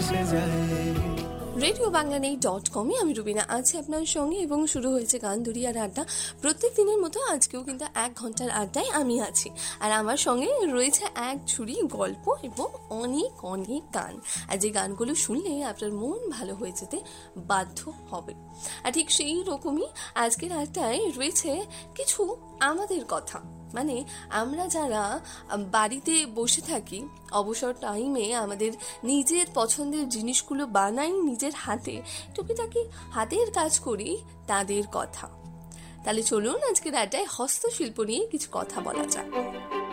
ভেসে যায়। রেডিও বাংলা.com আমি রুবিনা আছি আপনার সঙ্গে এবং শুরু হয়েছে গান দুরিয়ার আড্ডা। প্রত্যেক দিনের মতো আজকেও কিন্তু 1 ঘন্টার আড্ডায় আমি আছি, আর আমার সঙ্গে রয়েছে এক ঝুড়ি গল্প এবং অনেক অনেক গান। আর যে গানগুলো শুনলে আপনার মন ভালো হয়ে যেতে বাধ্য হবে। আর ঠিক সেই রকমই আজকের আড্ডায় রয়েছে কিছু আমাদের কথা, মানে আমরা যারা বাড়িতে বসে থাকি অবসর টাইমে আমাদের নিজের পছন্দের জিনিসগুলো বানাই নিজের হাতে, টুকিটাকি হাতের কাজ করি, তাদের কথা। তাহলে চলুন আজকের আড্ডায় হস্তশিল্প নিয়ে কিছু কথা বলা যাক।